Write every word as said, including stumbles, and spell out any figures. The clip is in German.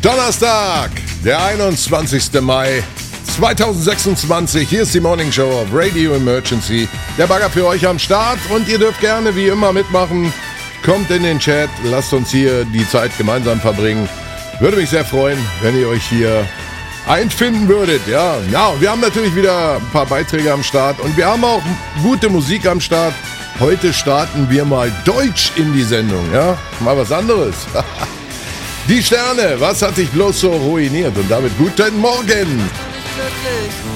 Donnerstag, der einundzwanzigster Mai zweitausendsechsundzwanzig. Hier ist die Morning Show auf Radio Emergency. Der Bagger für euch am Start und ihr dürft gerne wie immer mitmachen. Kommt in den Chat, lasst uns hier die Zeit gemeinsam verbringen. Würde mich sehr freuen, wenn ihr euch hier einfinden würdet. Ja, ja, wir haben natürlich wieder ein paar Beiträge am Start und wir haben auch gute Musik am Start. Heute starten wir mal Deutsch in die Sendung, ja? Mal was anderes. Die Sterne, was hat dich bloß so ruiniert? Und damit guten Morgen.